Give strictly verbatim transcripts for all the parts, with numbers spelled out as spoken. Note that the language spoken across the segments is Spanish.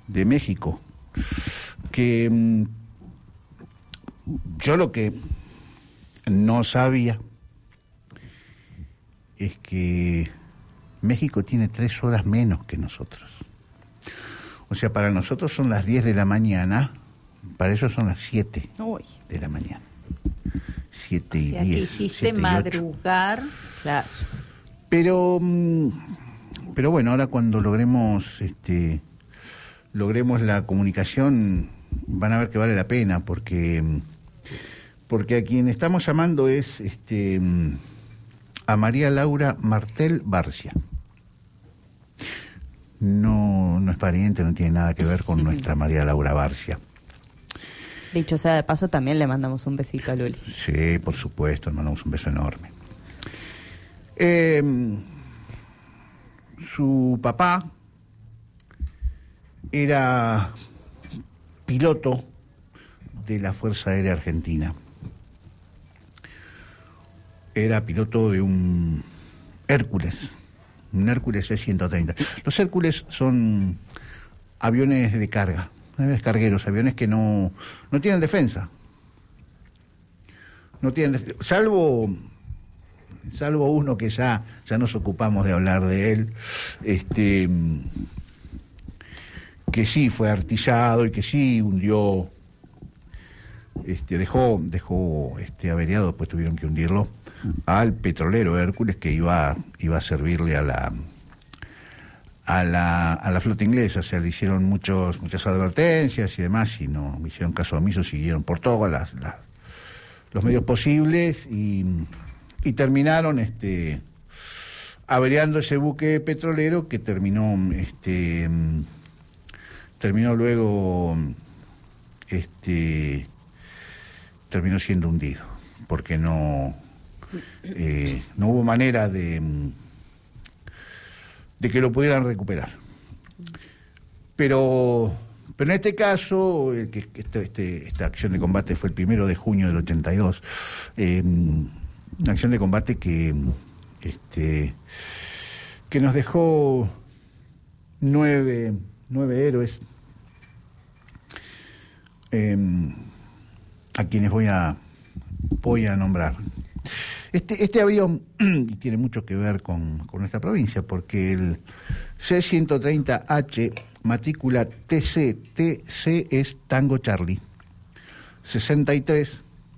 de México, que mm, yo lo que no sabía es que México tiene tres horas menos que nosotros. O sea, para nosotros son las diez de la mañana, para ellos son las siete Uy. de la mañana. siete y o sea, diez. Que hiciste madrugar. Claro. Pero, pero bueno, ahora cuando logremos, este, logremos la comunicación, van a ver que vale la pena, porque, porque a quien estamos llamando es, este, a María Laura Martel Barcia. No, no es pariente, no tiene nada que ver con nuestra María Laura Barcia. Dicho sea de paso, también le mandamos un besito a Luli. Sí, por supuesto, le mandamos un beso enorme. Eh, su papá era piloto de la Fuerza Aérea Argentina. Era piloto de un Hércules, un Hércules C ciento treinta. Los Hércules son aviones de carga, aviones cargueros, aviones que no, no tienen defensa. No tienen, salvo... salvo uno que ya, ya nos ocupamos de hablar de él, este, que sí fue artillado y que sí hundió, este, dejó, dejó este, averiado, después tuvieron que hundirlo, al petrolero Hércules, que iba, iba a servirle a la, a la, a la flota inglesa. O sea, le hicieron muchos, muchas advertencias y demás, y no hicieron caso omiso, siguieron por todas las, las los medios posibles y y terminaron este averiando ese buque petrolero que terminó este terminó luego este terminó siendo hundido porque no eh, no hubo manera de de que lo pudieran recuperar. Pero pero en este caso el que este, este, esta acción de combate fue el primero de junio del ochenta y dos. Eh, Una acción de combate que, este, que nos dejó nueve, nueve héroes, eh, a quienes voy a, voy a nombrar. Este, este avión tiene mucho que ver con, con nuestra provincia, porque el C ciento treinta H, matrícula T C, T C es Tango Charlie, sesenta y tres,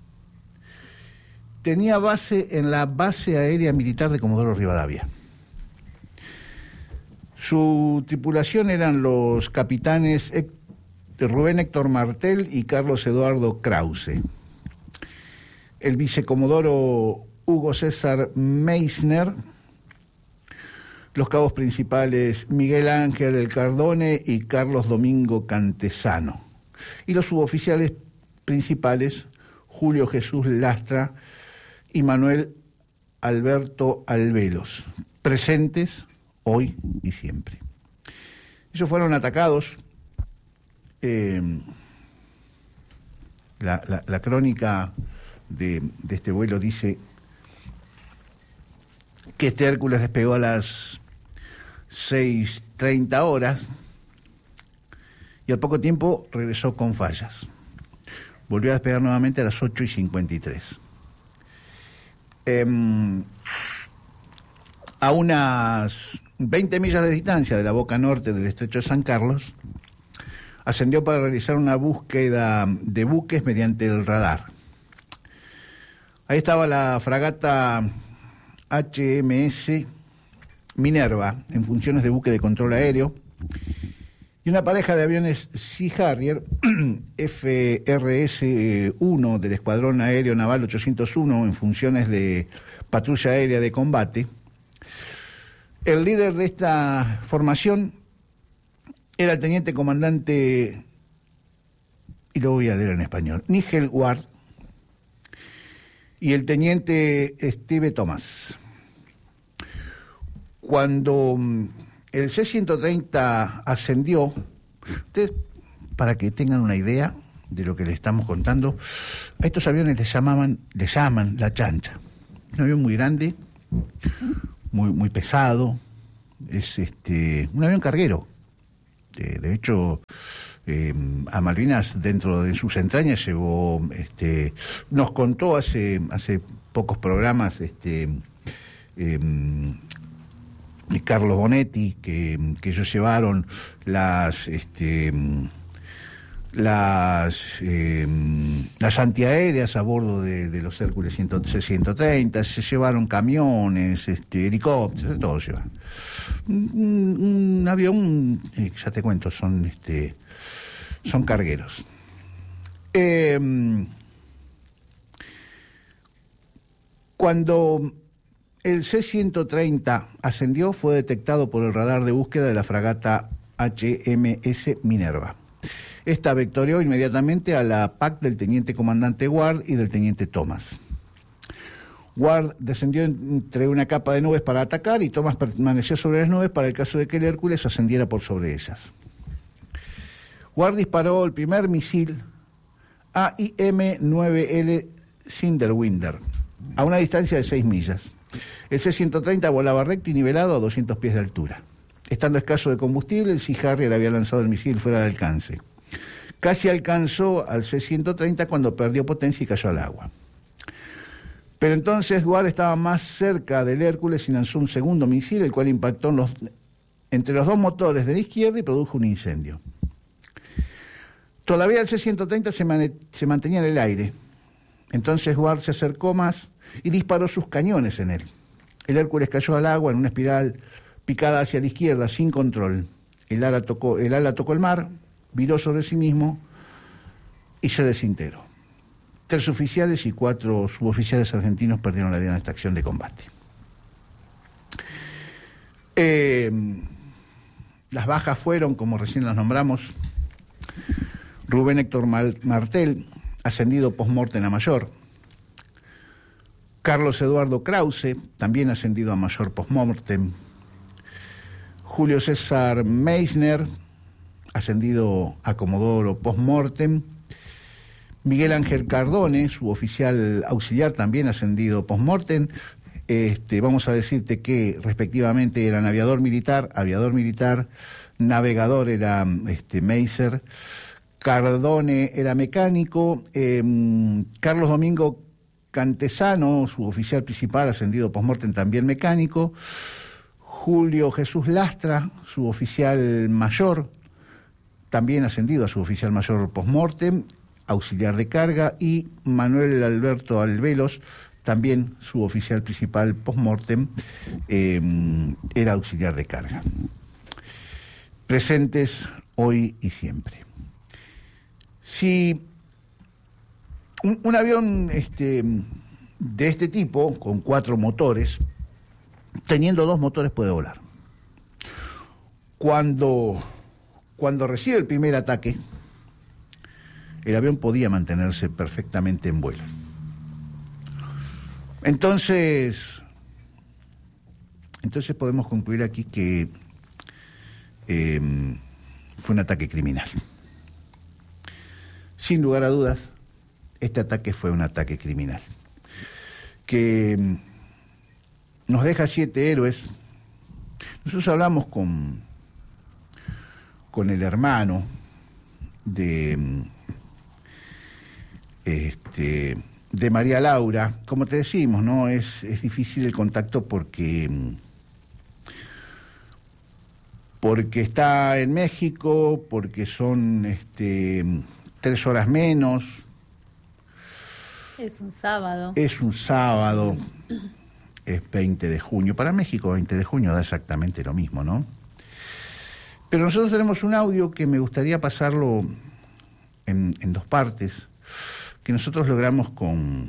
tenía base en la Base Aérea Militar de Comodoro Rivadavia. Su tripulación eran los capitanes Rubén Héctor Martel y Carlos Eduardo Krause. El vicecomodoro Hugo César Meissner, los cabos principales Miguel Ángel El Cardone y Carlos Domingo Cantesano. Y los suboficiales principales Julio Jesús Lastra y Manuel Alberto Alvelos, presentes hoy y siempre. Ellos fueron atacados. Eh, la, la, la crónica de, de este vuelo dice que este Hércules despegó a las seis treinta horas y al poco tiempo regresó con fallas. Volvió a despegar nuevamente a las ocho y cincuenta y tres. Eh, a unas veinte millas de distancia de la boca norte del estrecho de San Carlos, ascendió para realizar una búsqueda de buques mediante el radar. Ahí estaba la fragata H M S Minerva, en funciones de buque de control aéreo, y una pareja de aviones Sea Harrier F R S uno del Escuadrón Aéreo Naval ochocientos uno, en funciones de patrulla aérea de combate. El líder de esta formación era el teniente comandante, y lo voy a leer en español, Nigel Ward, y el teniente Steve Thomas. Cuando el C ciento treinta ascendió, ustedes, para que tengan una idea de lo que les estamos contando, a estos aviones les llamaban, les llaman la chancha. Un avión muy grande, muy, muy pesado, es este un avión carguero. Eh, de hecho, eh, a Malvinas dentro de sus entrañas llevó, este, nos contó hace, hace pocos programas, este, eh, Carlos Bonetti, que, que ellos llevaron las... Este, las eh, las antiaéreas a bordo de, de los Hércules C ciento treinta, se llevaron camiones, este, helicópteros, todo llevan. Un, un, un avión, eh, ya te cuento, son este son cargueros. Eh, cuando el C ciento treinta ascendió, fue detectado por el radar de búsqueda de la fragata H M S Minerva. Esta vectorió inmediatamente a la P A C del teniente comandante Ward y del teniente Thomas. Ward descendió entre una capa de nubes para atacar y Thomas permaneció sobre las nubes para el caso de que el Hércules ascendiera por sobre ellas. Ward disparó el primer misil A I M nueve L Cinderwinder a una distancia de seis millas. El C ciento treinta volaba recto y nivelado a doscientos pies de altura. Estando escaso de combustible, el Sea Harrier había lanzado el misil fuera de alcance. Casi alcanzó al C ciento treinta cuando perdió potencia y cayó al agua. Pero entonces Ward estaba más cerca del Hércules y lanzó un segundo misil, el cual impactó en los, entre los dos motores de la izquierda y produjo un incendio. Todavía el C ciento treinta se, man, se mantenía en el aire. Entonces Ward se acercó más y disparó sus cañones en él. El Hércules cayó al agua en una espiral picada hacia la izquierda, sin control. El ala tocó el, ala tocó el mar, viró sobre sí mismo y se desintegró. Tres oficiales y cuatro suboficiales argentinos perdieron la vida en esta acción de combate. Eh, las bajas fueron, como recién las nombramos, Rubén Héctor Martel, ascendido post-mortem a mayor; Carlos Eduardo Krause, también ascendido a mayor post-mortem; Julio César Meissner, ascendido a comodoro post-mortem; Miguel Ángel Cardone, suboficial auxiliar, también ascendido post-mortem. Este, vamos a decirte que respectivamente eran aviador militar, aviador militar, navegador era este, Meissner, Cardone era mecánico, eh, Carlos Domingo Cantesano, suboficial principal, ascendido post-mortem, también mecánico; Julio Jesús Lastra, suboficial mayor, también ascendido a suboficial mayor post-mortem, auxiliar de carga; y Manuel Alberto Alvelos, también suboficial principal post-mortem, eh, era auxiliar de carga. Presentes hoy y siempre. Si un, un avión este, de este tipo, con cuatro motores, teniendo dos motores puede volar. Cuando, cuando recibe el primer ataque, el avión podía mantenerse perfectamente en vuelo. Entonces, entonces podemos concluir aquí que eh, fue un ataque criminal. Sin lugar a dudas, este ataque fue un ataque criminal, que nos deja siete héroes. Nosotros hablamos con, con el hermano de, este, de María Laura. Como te decimos, ¿no? Es, es difícil el contacto porque, porque está en México, porque son este, tres horas menos. Es un sábado. Es un sábado. Es veinte de junio. Para México, veinte de junio da exactamente lo mismo, ¿no? Pero nosotros tenemos un audio que me gustaría pasarlo en, en dos partes, que nosotros logramos con,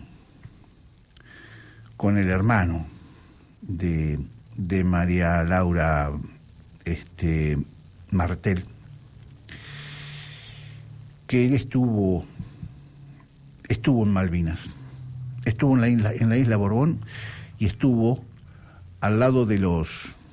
con el hermano de, de María Laura este, Martel, que él estuvo, estuvo en Malvinas, estuvo en la isla, en la isla Borbón, y estuvo al lado de los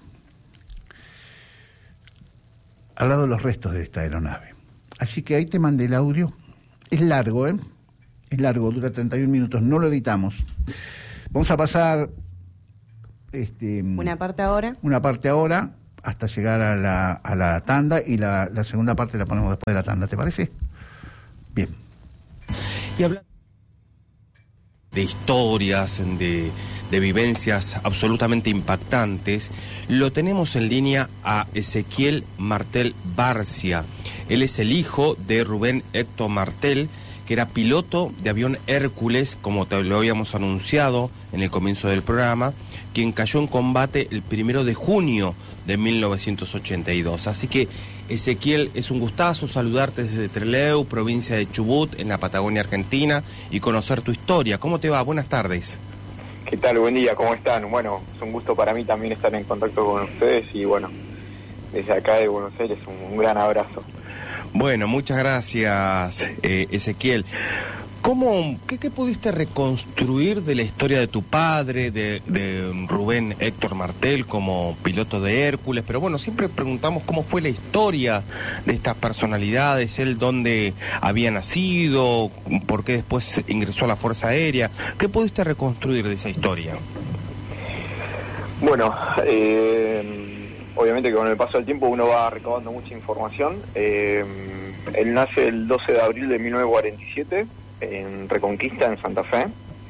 al lado de los restos de esta aeronave. Así que ahí te mandé el audio. Es largo, ¿eh? Es largo, dura treinta y un minutos, no lo editamos. Vamos a pasar este, una parte ahora. Una parte ahora. hasta llegar a la, a la tanda, y la, la segunda parte la ponemos después de la tanda, ¿te parece? Bien. Y hablando de historias, de, de vivencias absolutamente impactantes, lo tenemos en línea a Ezequiel Martel Barcia. Él es el hijo de Rubén Héctor Martel, que era piloto de avión Hércules, como te lo habíamos anunciado en el comienzo del programa, quien cayó en combate el primero de junio de mil novecientos ochenta y dos. Así que, Ezequiel, es un gustazo saludarte desde Trelew, provincia de Chubut, en la Patagonia Argentina, y conocer tu historia. ¿Cómo te va? Buenas tardes. ¿Qué tal? Buen día, ¿cómo están? Bueno, es un gusto para mí también estar en contacto con ustedes y bueno, desde acá de Buenos Aires un, un gran abrazo. Bueno, muchas gracias, eh, Ezequiel. ¿Cómo, qué, qué pudiste reconstruir de la historia de tu padre, de, de Rubén Héctor Martel como piloto de Hércules? Pero bueno, siempre preguntamos cómo fue la historia de estas personalidades, él dónde había nacido, por qué después ingresó a la Fuerza Aérea. ¿Qué pudiste reconstruir de esa historia? Bueno, eh, obviamente que con el paso del tiempo uno va recabando mucha información. Eh, él nace el doce de abril de mil novecientos cuarenta y siete. En Reconquista, en Santa Fe.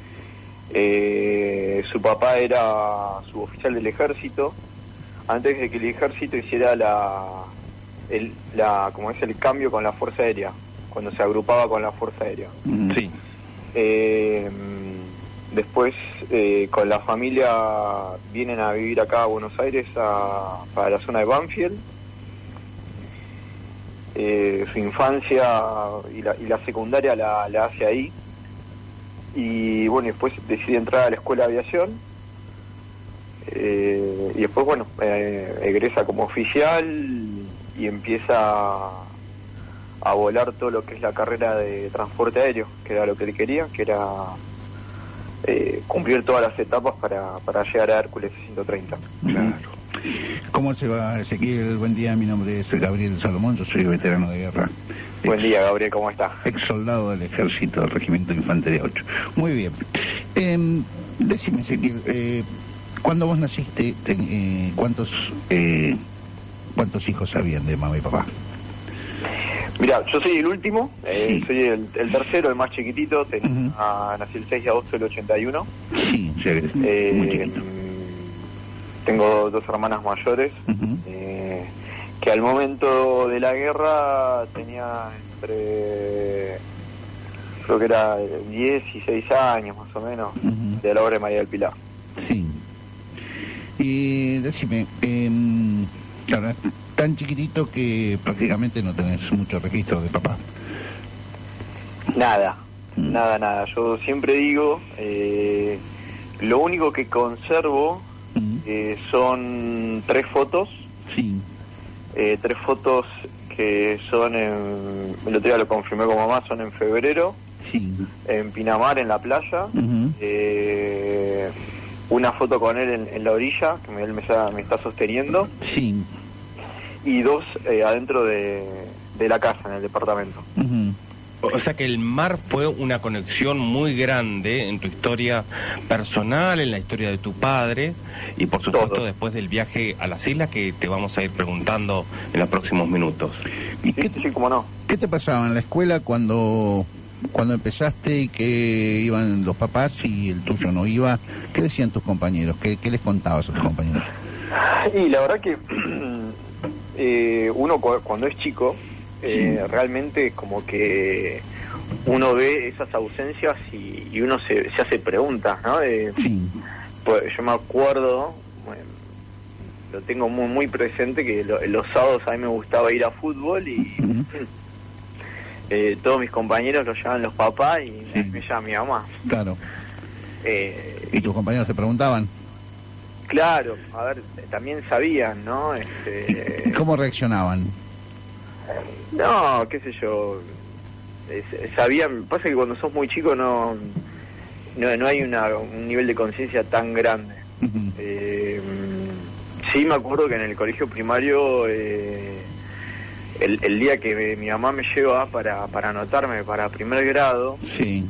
Eh, su papá era suboficial del ejército, antes de que el ejército hiciera la, el, la, como es el cambio con la Fuerza Aérea, cuando se agrupaba con la Fuerza Aérea. Sí. Eh, después, eh, con la familia, vienen a vivir acá a Buenos Aires, a, para la zona de Banfield. Eh, su infancia y la, y la secundaria la, la hace ahí, y bueno, después decide entrar a la escuela de aviación, eh, y después bueno, eh, egresa como oficial y empieza a, a volar todo lo que es la carrera de transporte aéreo, que era lo que él quería, que era eh, cumplir todas las etapas para, para llegar a Hércules ciento treinta. Claro. ¿Cómo se va, Ezequiel? Buen día, mi nombre es Gabriel Salomón, yo soy veterano de guerra. Buen día, Gabriel, ¿cómo está? Ex soldado del ejército del Regimiento de Infantería ocho. Muy bien. Eh, decime, Ezequiel, eh, cuando vos naciste, te, eh, ¿cuántos eh, cuántos hijos habían de mamá y papá? Mira, yo soy el último, eh, Sí. soy el, el tercero, el más chiquitito, ten, Uh-huh. ah, nací el seis de agosto del ochenta y uno. Sí, o sea, eres Eh, muy chiquito. Tengo dos hermanas mayores, Uh-huh. eh, que al momento de la guerra tenía entre, creo que era diez y seis años más o menos, Uh-huh. de la obra de María del Pilar. Sí. Y decime, eh, claro, es tan chiquitito que prácticamente no tenés mucho registro de papá. Nada, Mm. nada, nada. Yo siempre digo, eh, lo único que conservo Mm. eh, son tres fotos, Sí. eh, tres fotos que son en, el otro día lo confirmé con mamá, son en febrero, Sí. en Pinamar, en la playa. Uh-huh. eh, una foto con él en, en la orilla, que me- él me está, me está sosteniendo, Sí. y dos eh, adentro de, de la casa, en el departamento. Uh-huh. O sea que el mar fue una conexión muy grande en tu historia personal, en la historia de tu padre, y por supuesto Todo. después del viaje a las islas, que te vamos a ir preguntando en los próximos minutos. ¿Y Sí, qué te, sí, cómo no. qué te pasaba en la escuela cuando, cuando empezaste y que iban los papás y el tuyo no iba? ¿Qué decían tus compañeros? ¿Qué, qué les contabas a tus compañeros? Y la verdad que eh, uno cu- cuando es chico, eh, Sí. realmente como que uno ve esas ausencias y, y uno se, se hace preguntas, ¿no? De, Sí. pues, yo me acuerdo, bueno, lo tengo muy muy presente, que lo- los sábados a mí me gustaba ir a fútbol y Ujú. eh, todos mis compañeros lo llaman los papás y Sí. me, me llama mi mamá. Claro. Eh, ¿Y tus compañeros te preguntaban? claro, a ver, también sabían, ¿no? Este, ¿Y cómo reaccionaban? No, qué sé yo, es- sabían, pasa que cuando sos muy chico no no, no hay una, un nivel de conciencia tan grande. Ujú. Eh, sí me acuerdo que en el colegio primario, eh, el, el día que me- mi mamá me lleva para, para anotarme para primer grado, Sí.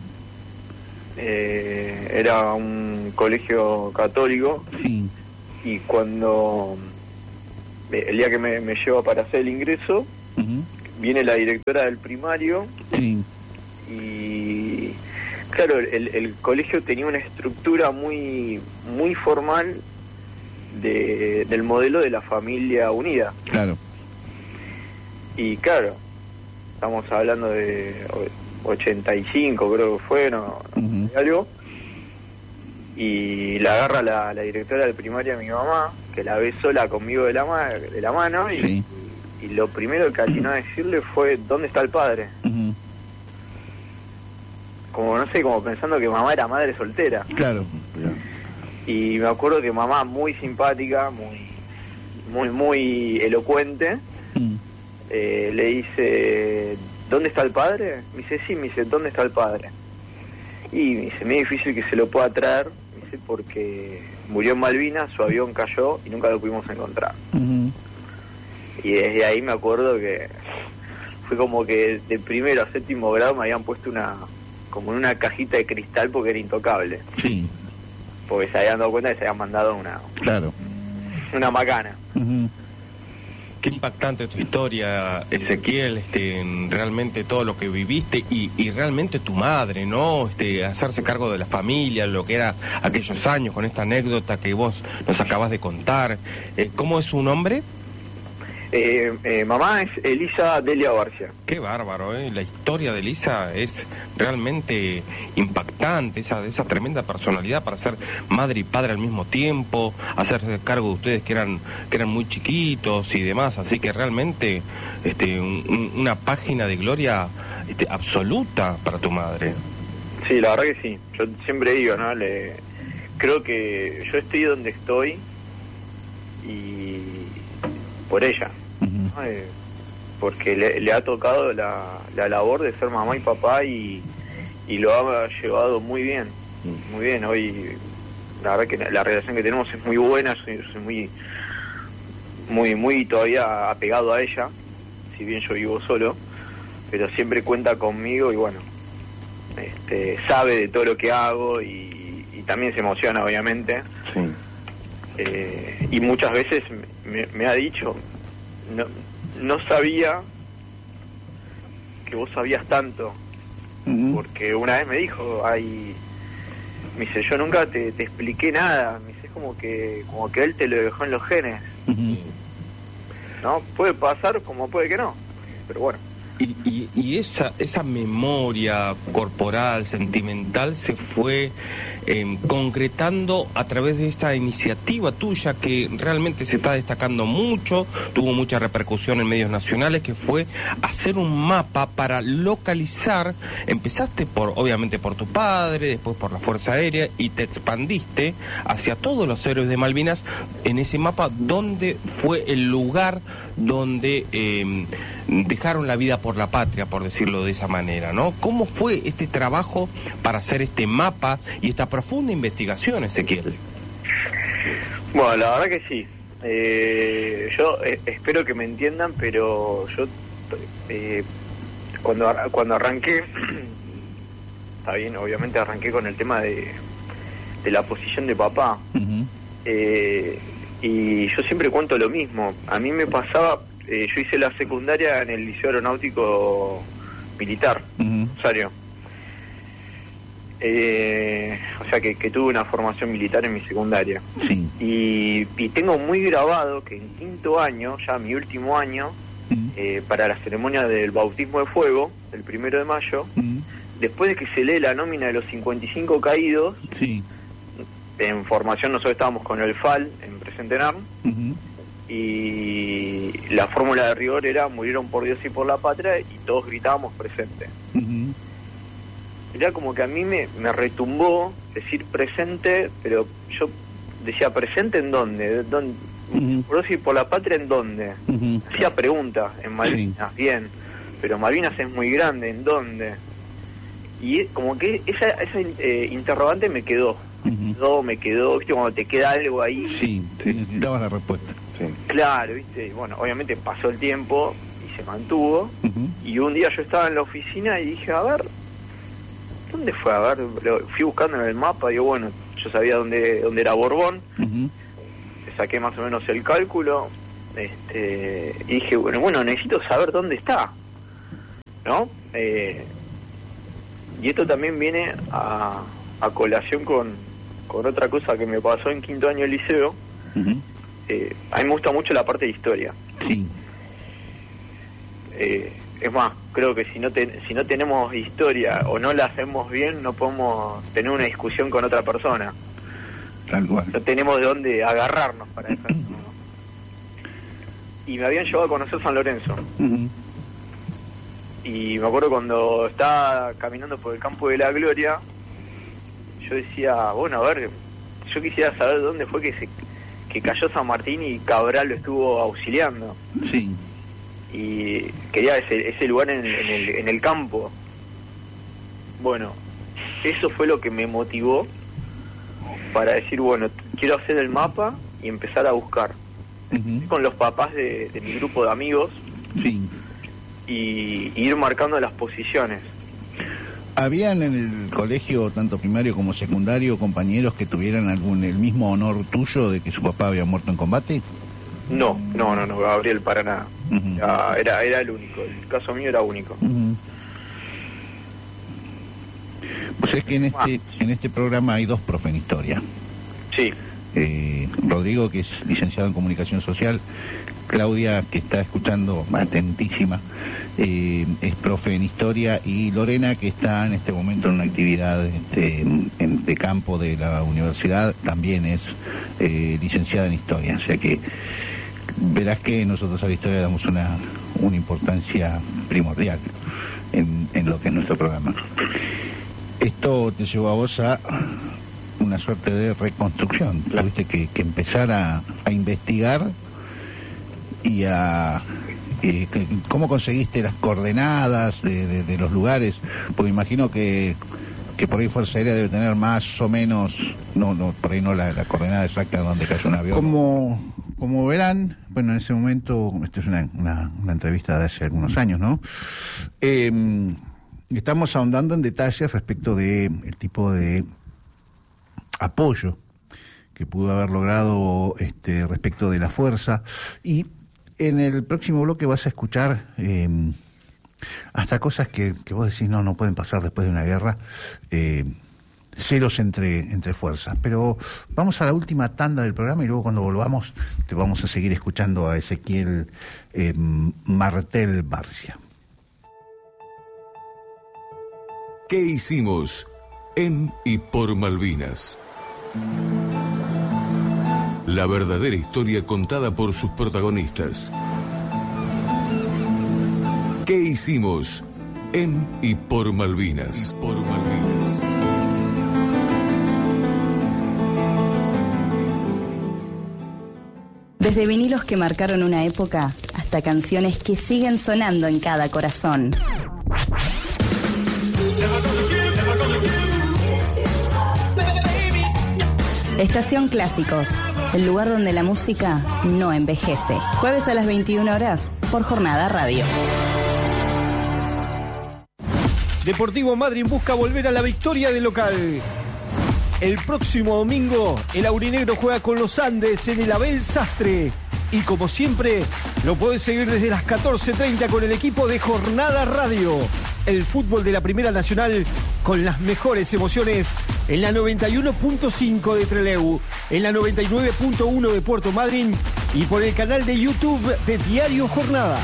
eh, era un colegio católico, Sí. y cuando el día que me, me lleva para hacer el ingreso, Ujú. viene la directora del primario Sí. y claro, el, el colegio tenía una estructura muy muy formal de, del modelo de la familia unida. Claro. Y claro, estamos hablando de ochenta y cinco, creo que fue, no, no sé, algo. Y la agarra la, la directora del primario a mi mamá, que la ve sola conmigo de la, ma de la mano, y, Sí. y, y lo primero que atinó a decirle fue, ¿dónde está el padre? Ujú. Como, no sé, como pensando que mamá era madre soltera. Claro. Y me acuerdo que mamá, muy simpática, muy, muy, muy elocuente, Mm. eh, le dice, ¿dónde está el padre? Me dice, sí, me dice, ¿dónde está el padre? Y me dice, me es difícil que se lo pueda traer, me dice, porque murió en Malvinas, su avión cayó y nunca lo pudimos encontrar. Ujú. Y desde ahí me acuerdo que fue como que de primero a séptimo grado me habían puesto una, como en una cajita de cristal porque era intocable. Sí, Porque se habían dado cuenta que se habían mandado una, claro. una macana. Ujú. Qué impactante tu historia, Ezequiel, este, en realmente todo lo que viviste y, y realmente tu madre, ¿no? Este, hacerse cargo de la familia, lo que era aquellos años, con esta anécdota que vos nos acabas de contar. Eh, ¿Cómo es su nombre? Eh, eh, mamá es Elisa Delia Barcia. Qué bárbaro, ¿eh? La historia de Elisa es realmente impactante, esa, esa tremenda personalidad para ser madre y padre al mismo tiempo, hacerse cargo de ustedes que eran que eran muy chiquitos y demás, así que realmente este, un- un- una página de gloria este, absoluta para tu madre. Sí, la verdad que sí. Yo siempre digo, ¿no? Le, creo que yo estoy donde estoy y por ella. Ujú. ¿no? Eh, porque le, le ha tocado la, la labor de ser mamá y papá y, y lo ha llevado muy bien, muy bien. Hoy la verdad que la, la relación que tenemos es muy buena, soy, soy muy, muy, muy todavía apegado a ella, si bien yo vivo solo, pero siempre cuenta conmigo y bueno, este, sabe de todo lo que hago y, y también se emociona obviamente. Sí. Eh, y muchas veces me, me ha dicho, no, no sabía que vos sabías tanto, Ujú. porque una vez me dijo, ay, me dice, yo nunca te, te expliqué nada, me dice, es como que, como que él te lo dejó en los genes, Ujú. ¿no? Puede pasar como puede que no, pero bueno. Y, y, y esa esa memoria corporal, sentimental, se fue eh, concretando a través de esta iniciativa tuya que realmente se está destacando mucho, tuvo mucha repercusión en medios nacionales, que fue hacer un mapa para localizar. Empezaste por, obviamente, por tu padre, después por la Fuerza Aérea y te expandiste hacia todos los héroes de Malvinas en ese mapa, donde fue el lugar donde eh, dejaron la vida por la patria, por decirlo de esa manera, ¿no? ¿Cómo fue este trabajo para hacer este mapa y esta profunda investigación, Ezequiel? Bueno, la verdad que sí. Eh, yo eh, espero que me entiendan, pero yo eh, cuando ar- cuando arranqué, está bien, obviamente arranqué con el tema de, de la posición de papá. Ujú. Eh, y yo siempre cuento lo mismo. A mí me pasaba, eh, yo hice la secundaria en el Liceo Aeronáutico Militar, Ujú. Rosario. Eh, o sea que, que tuve una formación militar en mi secundaria. Sí. Y, y tengo muy grabado que en quinto año, ya mi último año, Ujú. eh, para la ceremonia del bautismo de fuego, el primero de mayo, Ujú. después de que se lee la nómina de los cincuenta y cinco caídos, Sí. en formación nosotros estábamos con el F A L en Presente N A R, Ujú. y la fórmula de rigor era murieron por Dios y por la patria, y todos gritábamos presente. Ujú. Era como que a mí me, me retumbó decir presente, pero yo decía, ¿presente en dónde? ¿Dónde? Ujú. Por Dios y por la patria, ¿en dónde? Ujú. Hacía preguntas en Malvinas, bien, pero Malvinas es muy grande, ¿en dónde? Y es como que esa, esa eh, interrogante me quedó, Ujú. no, me quedó, ¿viste? Cuando te queda algo ahí, Sí, sí, necesitabas la respuesta. Sí. claro, ¿viste? Y bueno, obviamente pasó el tiempo y se mantuvo, Ujú. y un día yo estaba en la oficina y dije, a ver, ¿dónde fue? A ver, lo- fui buscando en el mapa, digo, bueno, yo sabía dónde, dónde era Borbón, Ujú. saqué más o menos el cálculo, Este, y dije, bueno, bueno, necesito saber dónde está, ¿no? Eh, y esto también viene a, a colación con, con otra cosa que me pasó en quinto año del liceo. Uh-huh. eh, a mí me gusta mucho la parte de historia. Sí. Eh, es más, creo que si no te, si no tenemos historia o no la hacemos bien, no podemos tener una discusión con otra persona. Tal cual. No tenemos de dónde agarrarnos para defendernos. Y me habían llevado a conocer San Lorenzo. Uh-huh. Y me acuerdo cuando estaba caminando por el Campo de la Gloria, yo decía, bueno, a ver, yo quisiera saber dónde fue que se que cayó San Martín y Cabral lo estuvo auxiliando. Sí. Y quería ese, ese lugar en, en, el, en el campo. Bueno, eso fue lo que me motivó para decir, bueno, quiero hacer el mapa y empezar a buscar. Uh-huh. Con los papás de, de mi grupo de amigos. Sí. Y, y ir marcando las posiciones. ¿Habían en el colegio, tanto primario como secundario, compañeros que tuvieran algún el mismo honor tuyo de que su papá había muerto en combate? No, no, no, no, Gabriel, para nada. Uh-huh. Ya, era, era el único, el caso mío era único. Uh-huh. Pues es que en este, en este programa hay dos profes en historia. Sí. Eh, Rodrigo, que es licenciado en comunicación social, Claudia, que está escuchando atentísima, eh, es profe en historia, y Lorena, que está en este momento en una actividad este, en, de campo de la universidad, también es eh, licenciada en historia. O sea que verás que nosotros a la historia damos una, una importancia primordial en, en lo que es nuestro programa. Esto te llevó a vos a una suerte de reconstrucción. Tuviste que, que empezar a, a investigar y a... Eh, que, ¿cómo conseguiste las coordenadas de, de, de los lugares? Porque imagino que, que por ahí Fuerza Aérea debe tener más o menos, no, no por ahí no la, la coordenada exacta de donde cayó un avión. Como, como verán, bueno, en ese momento, esta es una, una, una entrevista de hace algunos años, ¿no? Eh, estamos ahondando en detalles respecto de el tipo de apoyo que pudo haber logrado este respecto de la fuerza, y en el próximo bloque vas a escuchar eh, hasta cosas que, que vos decís no, no pueden pasar después de una guerra, eh, celos entre, entre fuerzas. Pero vamos a la última tanda del programa y luego cuando volvamos te vamos a seguir escuchando a Ezequiel eh, Martel Barcia. ¿Qué hicimos en y por Malvinas? La verdadera historia contada por sus protagonistas. ¿Qué hicimos en y por Malvinas? Y por Malvinas. Desde vinilos que marcaron una época hasta canciones que siguen sonando en cada corazón. Estación Clásicos, el lugar donde la música no envejece. Jueves a las veintiuna horas por Jornada Radio. Deportivo Madryn busca volver a la victoria de local. El próximo domingo, el aurinegro juega con los Andes en el Abel Sastre. Y como siempre, lo podés seguir desde las catorce treinta con el equipo de Jornada Radio. El fútbol de la Primera Nacional con las mejores emociones en la noventa y uno punto cinco de Trelew, en la noventa y nueve punto uno de Puerto Madryn y por el canal de YouTube de Diario Jornada.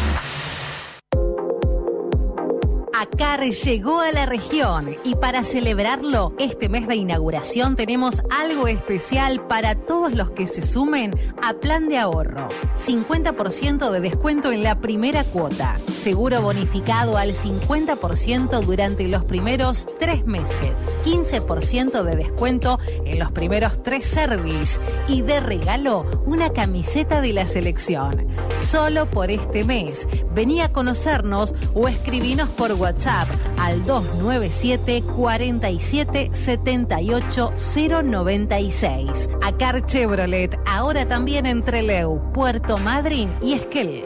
ACAR llegó a la región y para celebrarlo, este mes de inauguración tenemos algo especial para todos los que se sumen a Plan de Ahorro. cincuenta por ciento de descuento en la primera cuota, seguro bonificado al cincuenta por ciento durante los primeros tres meses, quince por ciento de descuento en los primeros tres service y de regalo una camiseta de la selección. Solo por este mes. Vení a conocernos o escribinos por WhatsApp al dos nueve siete, cuatro siete, siete ocho cero nueve seis. ACAR Chevrolet, ahora también en Trelew, Puerto Madryn y Esquel.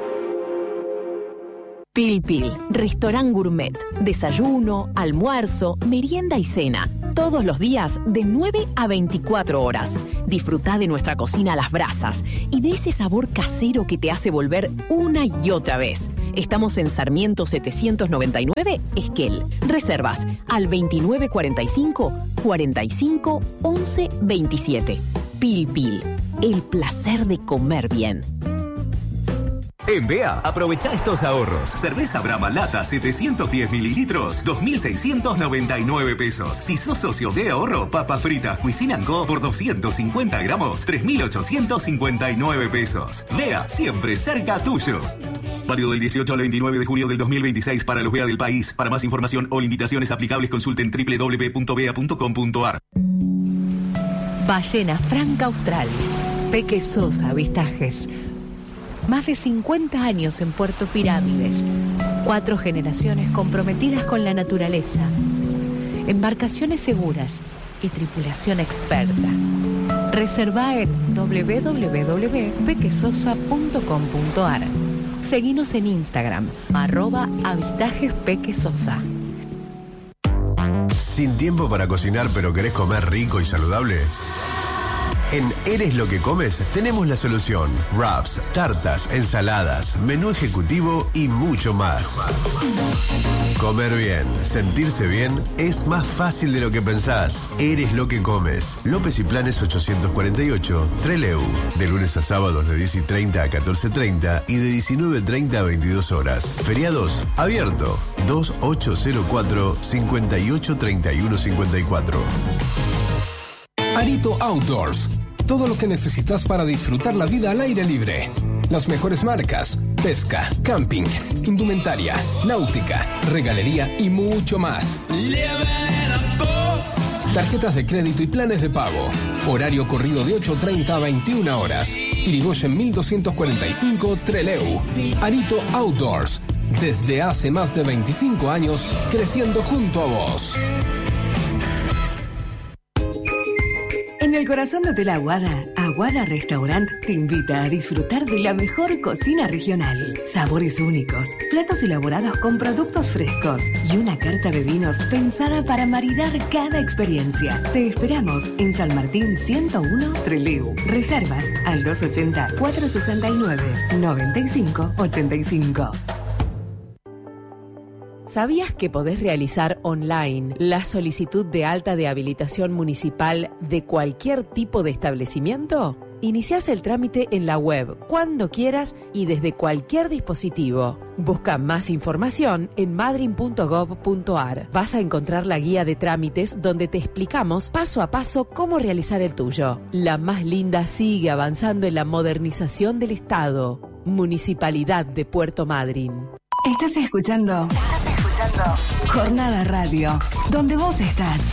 Pil Pil, restaurant gourmet, desayuno, almuerzo, merienda y cena, todos los días de nueve a veinticuatro horas. Disfrutá de nuestra cocina a las brasas y de ese sabor casero que te hace volver una y otra vez. Estamos en Sarmiento setecientos noventa y nueve, Esquel. Reservas al veintinueve cuarenta y cinco, cuarenta y cinco, once veintisiete. Pil Pil, el placer de comer bien. En B E A, aprovecha estos ahorros. Cerveza Brahma Lata setecientos diez mililitros, dos mil seiscientos noventa y nueve pesos. Si sos socio de ahorro, papas fritas Cuisine and Co por doscientos cincuenta gramos, tres mil ochocientos cincuenta y nueve pesos. B E A, siempre cerca tuyo. Válido del dieciocho al veintinueve de julio del dos mil veintiséis para los B E A del país. Para más información o limitaciones aplicables, consulten doble u doble u doble u punto bea punto com punto ar. Ballena Franca Austral. Peque Sosa Avistajes. Más de cincuenta años en Puerto Pirámides. Cuatro generaciones comprometidas con la naturaleza. Embarcaciones seguras y tripulación experta. Reserva en doble u doble u doble u punto pequesosa punto com punto ar. Seguinos en Instagram, arroba avistajespequesosa. ¿Sin tiempo para cocinar pero querés comer rico y saludable? En Eres lo que comes tenemos la solución. Wraps, tartas, ensaladas, menú ejecutivo y mucho más. Comer bien, sentirse bien es más fácil de lo que pensás. Eres lo que comes. López y Planes ochocientos cuarenta y ocho, Trelew. De lunes a sábados de diez y treinta a catorce treinta y de diecinueve treinta a veintidós horas. Feriados, abierto. dos ocho cero cuatro, cinco ocho tres uno cinco cuatro. Arito Outdoors. Todo lo que necesitas para disfrutar la vida al aire libre. Las mejores marcas, pesca, camping, indumentaria, náutica, regalería y mucho más. Tarjetas de crédito y planes de pago. Horario corrido de ocho treinta a veintiuna horas. Irigoyen mil doscientos cuarenta y cinco, Trelew. Arito Outdoors. Desde hace más de veinticinco años, creciendo junto a vos. En el corazón de Hotel Aguada, Aguada Restaurant te invita a disfrutar de la mejor cocina regional. Sabores únicos, platos elaborados con productos frescos y una carta de vinos pensada para maridar cada experiencia. Te esperamos en San Martín ciento uno, Trelew. Reservas al dos ochenta, cuatrocientos sesenta y nueve, noventa y cinco ochenta y cinco. ¿Sabías que podés realizar online la solicitud de alta de habilitación municipal de cualquier tipo de establecimiento? Iniciás el trámite en la web cuando quieras y desde cualquier dispositivo. Busca más información en madryn punto gov punto ar. Vas a encontrar la guía de trámites donde te explicamos paso a paso cómo realizar el tuyo. La más linda sigue avanzando en la modernización del Estado. Municipalidad de Puerto Madryn. Estás escuchando... Jornada Radio, donde vos estás.